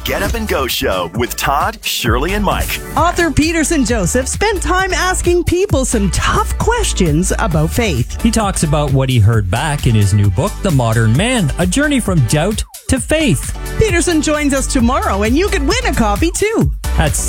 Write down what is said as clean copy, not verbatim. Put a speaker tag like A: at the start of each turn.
A: Get Up and Go Show with Todd, Shirley, and Mike.
B: Author Peterson Joseph spent time asking people some tough questions about faith.
C: He talks about what he heard back in his new book, The Modern Man, A Journey from Doubt to Faith.
B: Peterson joins us tomorrow, and you could win a copy too.
C: At